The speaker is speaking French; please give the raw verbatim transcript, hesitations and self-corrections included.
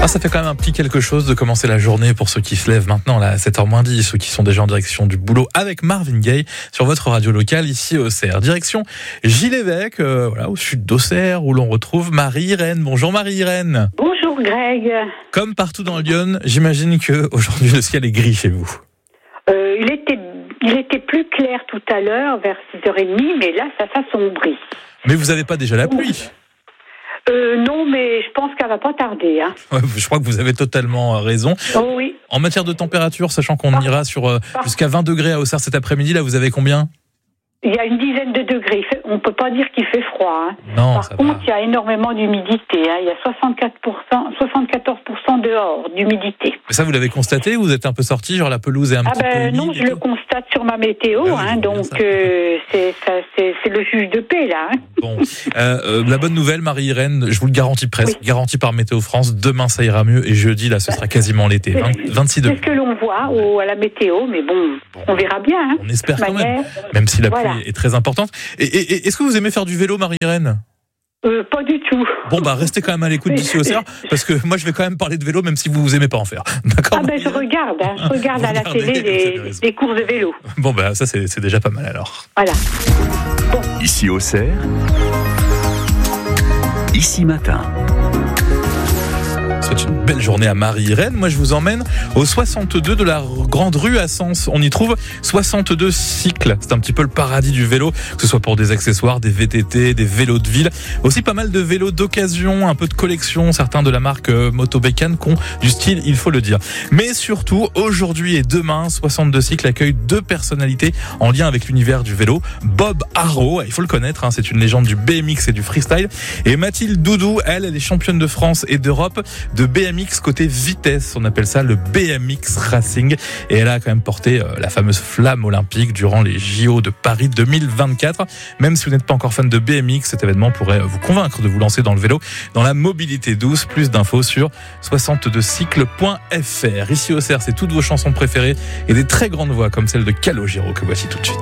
Ah, ça fait quand même un petit quelque chose de commencer la journée pour ceux qui se lèvent maintenant là, à sept heures moins dix, ceux qui sont déjà en direction du boulot avec Marvin Gaye sur votre radio locale ici au Auxerre. Direction Gilles-Évêque, euh, voilà, au sud d'Auxerre, où l'on retrouve Marie-Irène. Bonjour Marie-Irène. Bonjour Greg. Comme partout dans le Lyon, j'imagine que aujourd'hui le ciel est gris chez vous. Euh, il était, il était plus clair tout à l'heure, vers six heures trente, mais là ça s'assombrit. Mais vous n'avez pas déjà la pluie? Euh, non, mais je pense qu'elle va pas tarder. Hein. Ouais, je crois que vous avez totalement raison. Oh oui. En matière de température, sachant qu'on ira sur euh, jusqu'à vingt degrés à Auxerre cet après-midi, là vous avez combien? Il y a une dizaine de degrés. On peut pas dire qu'il fait froid. Hein. Non, Par ça contre, va. il y a énormément d'humidité. Hein. Il y a soixante-quatre pour cent, soixante-quatorze pour cent dehors d'humidité. Mais ça, vous l'avez constaté? Vous êtes un peu sorti, genre la pelouse est un Ah petit peu ben humide non, et je le tout constate sur ma météo. Ah oui, hein, c'est bien donc ça. euh, c'est, ça, c'est, c'est le juge de paix là. Hein. Bon, euh, euh, la bonne nouvelle, Marie-Irène, je vous le garantis presque, Oui. garantie par Météo France, demain ça ira mieux et jeudi là ce sera quasiment l'été, vingt, vingt-six C'est degrés. ce que l'on voit au, à la météo, mais bon, on verra bien. Hein. On espère De quand même, manière, même si la pluie voilà. est très importante. Et, et- et est-ce que vous aimez faire du vélo, Marie-Irène? Euh, pas du tout. Bon bah restez quand même à l'écoute d'ici au Auxerre, parce que moi je vais quand même parler de vélo même si vous vous aimez pas en faire. D'accord? Ah ben je regarde, hein, je regarde Vous à la regardez, télé vous avez les, raison. les courses de vélo. Bon bah ça c'est, c'est déjà pas mal alors. Voilà. Ici au Auxerre, ici matin. C'est une belle journée à Marie-Irène. Moi, je vous emmène au soixante-deux de la Grande Rue à Sens. On y trouve soixante-deux cycles. C'est un petit peu le paradis du vélo, que ce soit pour des accessoires, des V T T, des vélos de ville. Aussi pas mal de vélos d'occasion, un peu de collection. Certains de la marque euh, Moto Bécane qui ont du style, il faut le dire. Mais surtout, aujourd'hui et demain, soixante-deux cycles accueillent deux personnalités en lien avec l'univers du vélo. Bob Arro, il faut le connaître, hein, c'est une légende du B M X et du freestyle. Et Mathilde Doudou, elle, elle est championne de France et d'Europe de B M X côté vitesse, on appelle ça le B M X Racing, et elle a quand même porté euh, la fameuse flamme olympique durant les J O de Paris deux mille vingt-quatre. Même si vous n'êtes pas encore fan de B M X, cet événement pourrait vous convaincre de vous lancer dans le vélo, dans la mobilité douce. Plus d'infos sur soixante-deux cycles point f r. Ici au Auxerre, c'est toutes vos chansons préférées et des très grandes voix comme celle de Calogero que voici tout de suite.